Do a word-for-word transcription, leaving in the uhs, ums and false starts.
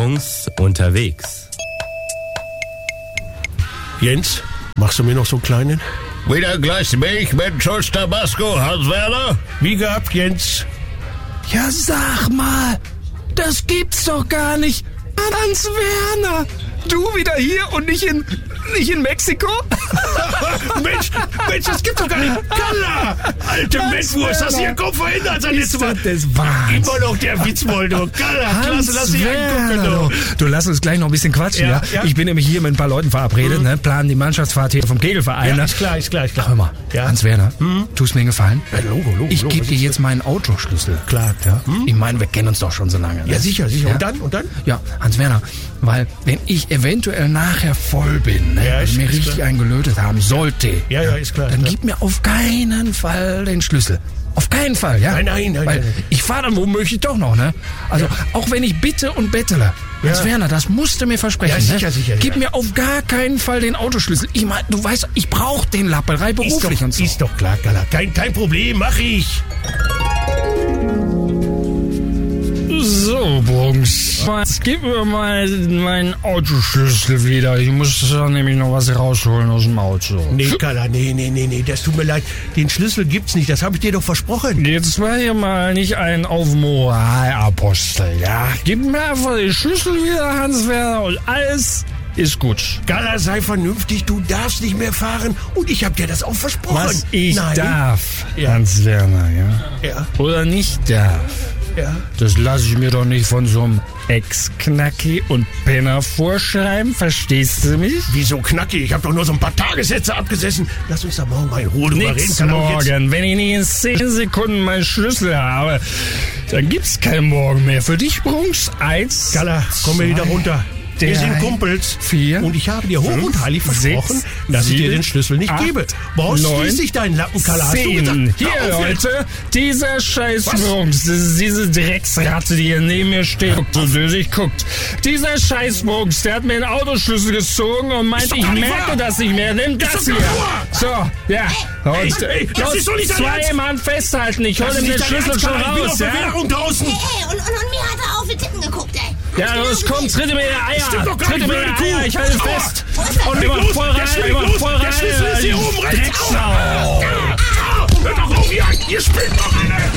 Jungs unterwegs. Jens, machst du mir noch so einen kleinen? Wieder Glas Milch mit Schuss Tabasco, Hans-Werner? Wie gehabt, Jens? Ja, sag mal, das gibt's doch gar nicht. Hans-Werner, du wieder hier und nicht in, nicht in Mexiko? Mensch, Mensch, das gibt's doch gar nicht. Kalla! Alte Mettwurst, hast du ihren Kopf verändert seit letztem Mal? Das Wahnsinn. Immer noch der Witzwoll, du. Kalla, klasse, lass dich angucken, du. Du, lass uns gleich noch ein bisschen quatschen, ja? Ja, ja. Ich bin nämlich hier mit ein paar Leuten verabredet, mhm. ne? Planen die Mannschaftsfahrt hier vom Kegelverein. Ja, ne? ist klar, ist klar, ist klar. Ach, hör mal, Ja. Hans-Werner, Mhm. tust mir einen Gefallen? Ja, Logo, Logo, Ich Logo, gebe was dir ist jetzt meinen Autoschlüssel. Klar, Ja? Hm? Ich meine, wir kennen uns doch schon so lange. Ne? Ja, sicher, sicher. Ja? Und dann, und dann? Ja, Hans-Werner, weil wenn ich eventuell nachher voll bin, ne, Ja, und ist- mir ist richtig klar. eingelötet haben sollte, Ja, ja, ist klar. dann klar. gib mir auf keinen Fall den Schlüssel. Auf keinen Fall, ja? Nein, nein, nein, Weil nein, nein. ich fahre dann womöglich doch noch, ne? Also, auch wenn ich bitte und bettele. Ja. Hans-Werner, das musst du mir versprechen, Ja, sicher, ne? sicher, Gib ja. mir auf gar keinen Fall den Autoschlüssel. Ich mein, du weißt, ich brauch den Lapperei Ist beruflich doch, und so. ist doch klar, Kalla. Kein, kein Problem, mach ich. So, Bungs. Jetzt gib mir mal meinen Autoschlüssel wieder. Ich muss da nämlich noch was rausholen aus dem Auto. Nee, Kalla, nee, nee, nee, nee, das tut mir leid. Den Schlüssel gibt's nicht, das habe ich dir doch versprochen. Jetzt war hier mal nicht ein auf Moralapostel, ja? Gib mir einfach den Schlüssel wieder, Hans-Werner, und alles ist gut. Kalla, sei vernünftig, du darfst nicht mehr fahren und ich habe dir das auch versprochen. Was ich Nein. darf, Ja. Hans-Werner, ja? Ja, Oder nicht darf, ja. das lasse ich mir doch nicht von so einem Ex-Knacki und Penner vorschreiben, verstehst du mich? Wieso knackig? Ich habe doch nur so ein paar Tagessätze abgesessen. Lass uns da morgen mal in Ruhe drüber reden. Nix Kalla, und jetzt- morgen. Wenn ich nicht in zehn Sekunden meinen Schlüssel habe, dann gibt's kein Morgen mehr. Für dich, Brunks, eins, Kalla, komm mir wieder zwei, runter. Wir drei, sind Kumpels. vier, Und ich habe dir hoch und heilig fünf, versprochen, sechs, dass ich dir sieben, den Schlüssel nicht acht, gebe. Brauchst neun, schließlich deinen Lappen, Kalla. Hast du Zehn. gesagt? Hier, Hör auf jetzt. Leute, dieser scheiß Was? Brunks, das ist diese Drecksratte, die hier neben mir steht, guckt so dösig guckt. Dieser scheiß Brunks, der hat mir den Autoschlüssel gezogen und meint, Ist doch ich gar nicht merke wahr. das nicht mehr. Nimm das doch hier. gar nicht So, ja. Und Ey, ey, das los, ist doch nicht dein Ernst. zwei Mann festhalten. Ich hol Das ihm ist den nicht dein Schlüssel Ernst, schon Kalla. Ich bin raus, auf ja? Bewährung draußen. Ey, und, und, und mir hat er auf die Titten geguckt, ey. Hab Ja, ich los, genau komm, gesehen. tritt mir in die Eier. Stimmt doch gar Tritt nicht, mir in die blöde Eier, Kuh. ich halte Aua. fest. Wo ist er? Und Leg immer los, voll der rein, schlägt immer los. voll Der rein. Schlüssel ist hier oben rechts. Drecksau. Hört doch auf, ihr, ihr spinnt doch alle.